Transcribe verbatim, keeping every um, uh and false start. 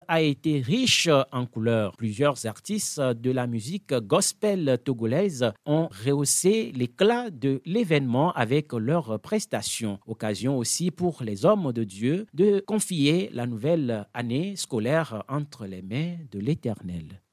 a été riche en couleurs. Plusieurs artistes de la musique gospel togolaise ont rehaussé l'éclat de l'événement avec leurs prestations. Occasion aussi pour les hommes de Dieu de confier la nouvelle année scolaire entre les mains de l'Éternel.